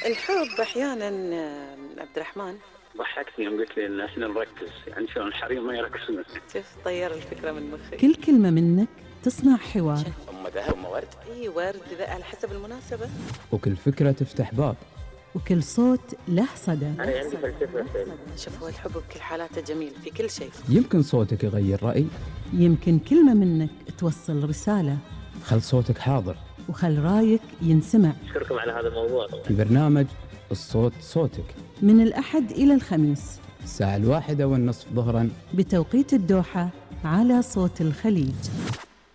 الحب أحيانا عبد الرحمن ضحكتني يوم قلت لي ان احنا نركز، يعني شلون الحريم ما يركزون. شوف طير الفكرة من مخي. كل كلمة منك تصنع حوار. ام ذهب ام ورد. اي ورد ذا على حسب المناسبة. وكل فكرة تفتح باب. وكل صوت له صدى. انا عندي فلسفه. شوف هو الحب بكل حالاته جميل في كل شيء. يمكن صوتك يغير رأي، يمكن كلمة منك توصل رسالة. خل صوتك حاضر وخل رايك ينسمع. اشكركم على هذا الموضوع. في برنامج الصوت صوتك من الأحد إلى الخميس الساعة 1:30 ظهرا بتوقيت الدوحة على صوت الخليج.